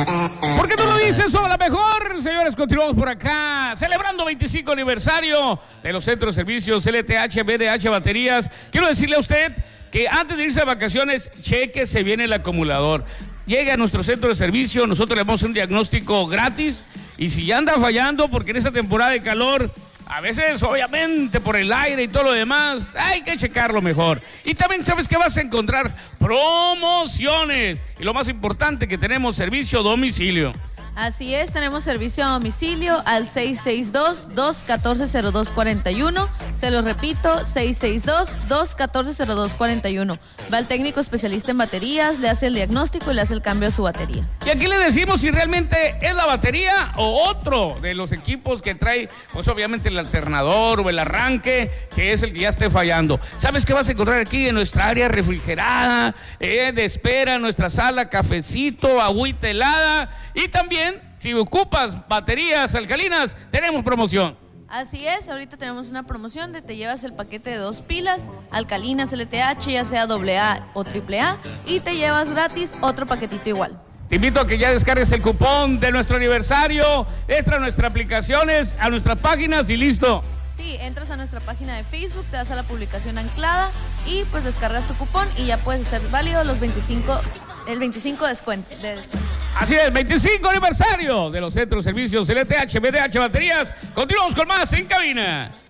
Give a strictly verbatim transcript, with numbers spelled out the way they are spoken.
¿Por qué tú lo dices? Somos la mejor. Señores, continuamos por acá, celebrando veinticinco aniversario de los centros de servicios L T H, B D H Baterías. Quiero decirle a usted que antes de irse de vacaciones, cheque se viene el acumulador. Llega a nuestro centro de servicio, nosotros le damos un diagnóstico gratis. Y si ya anda fallando, porque en esta temporada de calor, a veces, obviamente, por el aire y todo lo demás, hay que checarlo mejor. Y también, ¿sabes qué vas a encontrar? Promociones. Y lo más importante, que tenemos servicio a domicilio. Así es, tenemos servicio a domicilio al seis seis dos, dos uno cuatro, cero dos cuatro uno. Se lo repito, seis seis dos, dos uno cuatro, cero dos cuatro uno. Va el técnico especialista en baterías, le hace el diagnóstico y le hace el cambio a su batería. Y aquí le decimos si realmente es la batería o otro de los equipos que trae, pues obviamente el alternador o el arranque, que es el que ya esté fallando. ¿Sabes qué vas a encontrar aquí en nuestra área refrigerada, eh, de espera, en nuestra sala, cafecito, agüita helada? Y también, si ocupas baterías alcalinas, tenemos promoción. Así es, ahorita tenemos una promoción de te llevas el paquete de dos pilas alcalinas L T H, ya sea doble A o triple A, y te llevas gratis otro paquetito igual. Te invito a que ya descargues el cupón de nuestro aniversario, entra a nuestras aplicaciones, a nuestras páginas y listo. Sí, entras a nuestra página de Facebook, te das a la publicación anclada y pues descargas tu cupón y ya puedes ser válido los veinticinco, el veinticinco descuento, de descuento. Así es, veinticinco aniversario de los centros de servicios L T H, B D H Baterías. Continuamos con más en cabina.